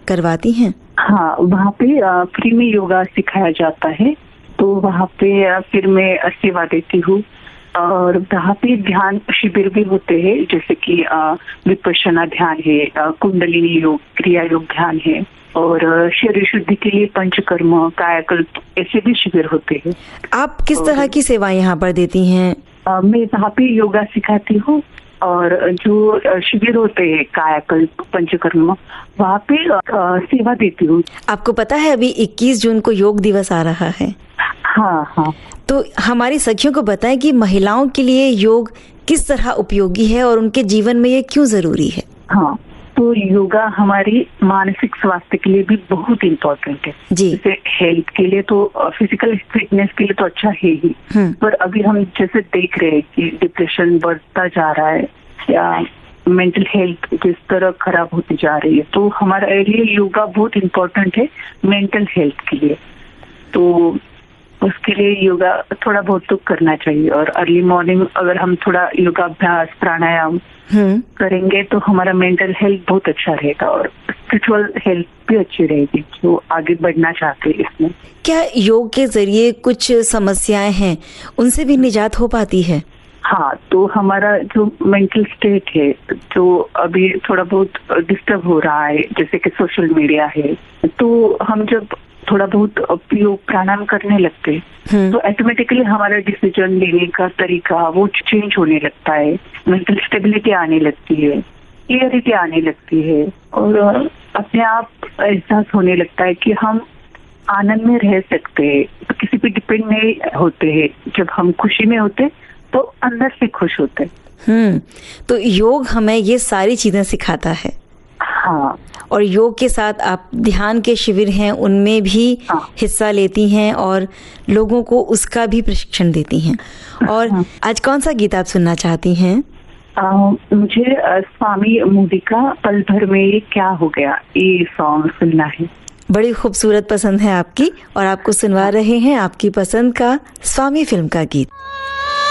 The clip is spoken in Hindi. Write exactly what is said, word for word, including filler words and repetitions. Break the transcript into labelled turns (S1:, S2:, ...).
S1: करवाती हैं?
S2: हाँ, वहाँ पे फ्री में योगा सिखाया जाता है, तो वहाँ पे फिर मैं सेवा देती हूँ। और वहाँ पे ध्यान शिविर भी होते हैं, जैसे कि विपश्यना ध्यान है, कुंडलिनी योग, क्रिया योग ध्यान है, और शरीर शुद्धि के लिए पंचकर्म, कायाकल्प, ऐसे भी शिविर होते हैं।
S1: आप किस तरह की सेवाएं यहाँ पर देती हैं?
S2: मैं वहाँ पे योगा सिखाती हूँ, और जो शिविर होते हैं कायाकल्प, पंचकर्म, वहाँ पे सेवा देती हूँ।
S1: आपको पता है अभी इक्कीस जून को योग दिवस आ रहा है?
S2: हाँ हाँ।
S1: तो हमारी सखियों को बताएं कि महिलाओं के लिए योग किस तरह उपयोगी है और उनके जीवन में ये क्यों जरूरी है?
S2: हाँ, तो योगा हमारी मानसिक स्वास्थ्य के लिए भी बहुत इम्पोर्टेंट है
S1: जी।
S2: जैसे हेल्थ के लिए तो, फिजिकल फिटनेस के लिए तो अच्छा है ही, पर अभी हम जैसे देख रहे हैं कि डिप्रेशन बढ़ता जा रहा है या मेंटल हेल्थ जिस तरह खराब होती जा रही है, तो हमारे लिए योगा बहुत इम्पोर्टेंट है मेंटल हेल्थ के लिए। तो उसके लिए योगा थोड़ा बहुत तो करना चाहिए, और अर्ली मॉर्निंग अगर हम थोड़ा योगाभ्यास, प्राणायाम करेंगे तो हमारा मेंटल हेल्थ बहुत अच्छा रहेगा, और स्पिरिचुअल हेल्थ भी अच्छी रहेगी जो आगे बढ़ना चाहते हैं इसमें।
S1: क्या योग के जरिए कुछ समस्याएं हैं उनसे भी निजात हो पाती है?
S2: हाँ, तो हमारा जो मेंटल स्टेट है, जो अभी थोड़ा बहुत डिस्टर्ब हो रहा है, जैसे कि सोशल मीडिया है, तो हम जब थोड़ा बहुत योग प्राणायाम करने लगते हैं तो ऑटोमेटिकली हमारा डिसीजन लेने का तरीका वो चेंज होने लगता है, मेंटल स्टेबिलिटी आने लगती है, क्लियरिटी आने लगती है, और अपने आप एहसास होने लगता है कि हम आनंद में रह सकते हैं, तो किसी पे डिपेंड नहीं होते हैं। जब हम खुशी में होते तो अंदर से खुश होते।
S1: हम्म तो योग हमें ये सारी चीजें सिखाता है।
S2: हाँ,
S1: और योग के साथ आप ध्यान के शिविर हैं उनमें भी हाँ। हिस्सा लेती हैं और लोगों को उसका भी प्रशिक्षण देती हैं। और हाँ। आज कौन सा गीत आप सुनना चाहती हैं?
S2: आ, मुझे स्वामी मोदी का पल भर में ये क्या हो गया, ये सॉन्ग सुनना है।
S1: बड़ी खूबसूरत पसंद है आपकी, और आपको सुनवा रहे हैं आपकी पसंद का स्वामी फिल्म का गीत।